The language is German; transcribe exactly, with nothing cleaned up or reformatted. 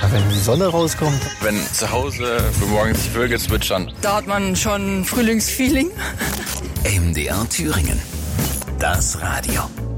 Ja, wenn die Sonne rauskommt. Wenn zu Hause frühmorgens die Vögel zwitschern. Da hat man schon Frühlingsfeeling. M D R Thüringen. Das Radio.